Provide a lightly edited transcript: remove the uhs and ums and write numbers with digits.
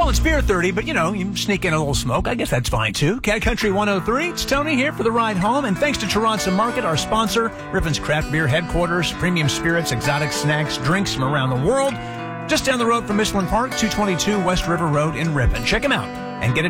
Well, it's beer 30, but you sneak in a little smoke. I guess that's fine too. Cat Country 103. It's Tony here for the ride home. And thanks to Toronto Market, our sponsor, Griffin's Craft Beer headquarters, premium spirits, exotic snacks, drinks from around the world. Just down the road from Michelin Park, 222 West River Road in Ripon. Check them out and get a